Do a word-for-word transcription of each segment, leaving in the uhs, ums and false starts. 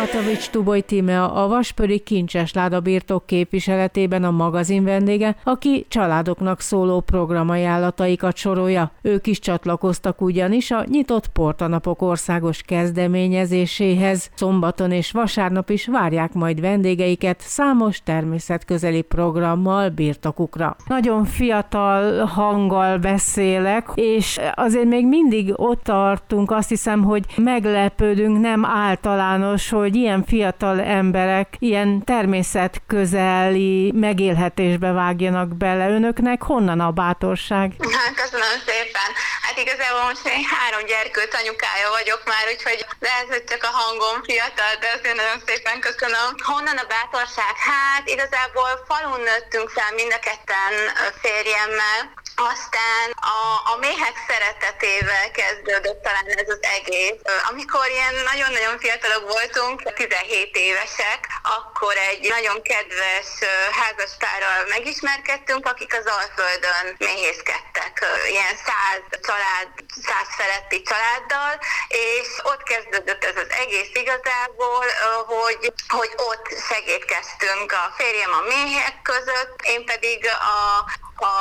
Katovics Tuboly Tímea, a Vaspöri Kincsesláda birtok képviseletében a magazin vendége, aki családoknak szóló programajánlataikat sorolja. Ők is csatlakoztak ugyanis a Nyitott Portanapok országos kezdeményezéséhez. Szombaton és vasárnap is várják majd vendégeiket számos természetközeli programmal birtokukra. Nagyon fiatal hanggal beszélek, és azért még mindig ott tartunk, azt hiszem, hogy meglepődünk, nem általános, hogy ilyen fiatal emberek ilyen természetközeli megélhetésbe vágjanak bele. Önöknek honnan a bátorság? Hát, köszönöm szépen. Hát igazából most én három gyerkőt anyukája vagyok már, úgyhogy lehet, hogy csak a hangom fiatal, de azért nagyon szépen köszönöm. Honnan a bátorság? Hát igazából falun nőttünk fel mind a ketten férjemmel, aztán a, a méhek szeretetével kezdődött talán ez az egész. Amikor ilyen nagyon-nagyon fiatalok voltunk, tizenhét évesek, akkor egy nagyon kedves házaspárral megismerkedtünk, akik az Alföldön méhészkedtek, ilyen száz család, száz feletti családdal, és ott kezdődött ez az egész igazából, hogy, hogy ott segítkeztünk, a férjem a méhek között, én pedig a a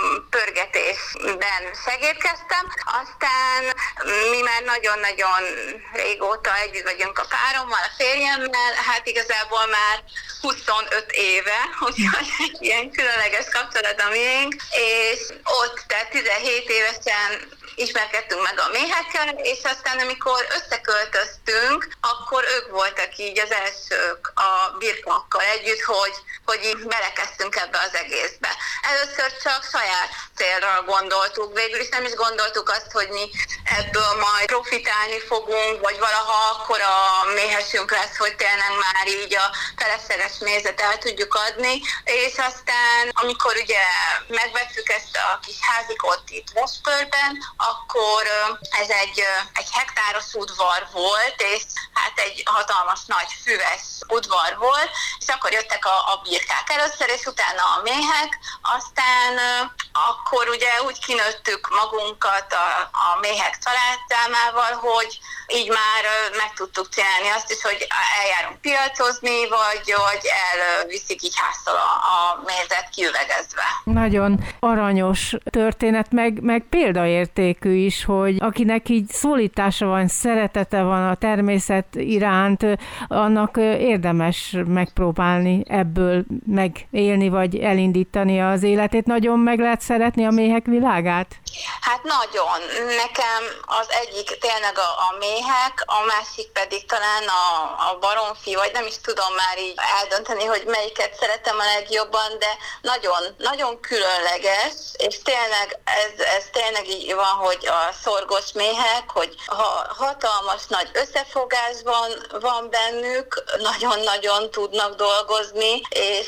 pörgetésben segítkeztem, aztán mi már nagyon-nagyon régóta együtt vagyunk a párommal, a férjemmel, hát igazából már huszonöt éve, úgyhogy ilyen különleges kapcsolat a miénk, és ott, tehát tizenhét évesen ismerkedtünk meg a méhekkel, és aztán amikor összeköltöztünk, akkor ők voltak így az elsők a birkákkal együtt, hogy, hogy így belekezdtünk ebbe az egészbe. Először csak saját célra gondoltuk, végül is nem is gondoltuk azt, hogy mi ebből majd profitálni fogunk, vagy valaha akkor a méhesünk lesz, hogy tényleg már így a felesleges mézet el tudjuk adni, és aztán amikor ugye megvettük ezt a kis házikot itt Vaspörben, akkor ez egy, egy hektáros udvar volt, és hát egy hatalmas nagy füves udvar volt, és akkor jöttek a, a birkák először, és utána a méhek, aztán akkor ugye úgy kinőttük magunkat a, a méhek családszámával, hogy így már meg tudtuk csinálni azt is, hogy eljárunk piacozni, vagy hogy elviszik így háztól a, a mézet kiüvegezve. Nagyon aranyos történet, meg, meg példaértékű is, hogy akinek így szólítása van, szeretete van a természet iránt, annak érdemes megpróbálni ebből megélni, vagy elindítani az életét. Nagyon meg lehet szeretni a méhek világát? Hát nagyon. Nekem az egyik tényleg a, a méhek, a másik pedig talán a, a baromfi, vagy nem is tudom már így eldönteni, hogy melyiket szeretem a legjobban, de nagyon, nagyon különleges, és tényleg ez, ez tényleg így van, hogy a szorgos méhek, hogy ha hatalmas nagy összefogásban van bennük, nagyon-nagyon tudnak dolgozni, és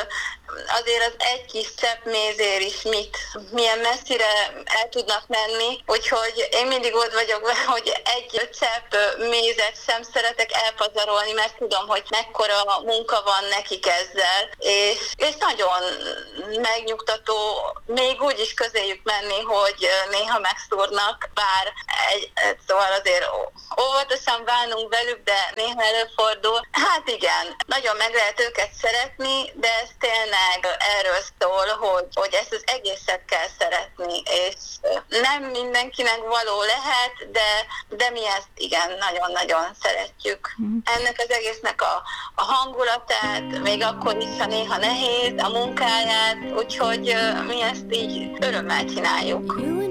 azért az egy kis csepp mézér is mit, milyen messzire el tudnak menni, úgyhogy én mindig ott vagyok vele, hogy egy csepp mézet sem szeretek elpazarolni, mert tudom, hogy mekkora munka van nekik ezzel, és, és nagyon megnyugtató, még úgy is közéjük menni, hogy néha megszúrnak, bár egy, szóval azért óvatosan bánunk velük, de néha előfordul. Hát igen, nagyon meg lehet őket szeretni, de ez tényleg erről szól, hogy, hogy ezt az egészet kell szeretni, és nem mindenkinek való lehet, de, de mi ezt igen, nagyon-nagyon szeretjük. Ennek az egésznek a, a hangulatát, még akkor is, ha néha nehéz, a munkáját, úgyhogy mi ezt így örömmel csináljuk.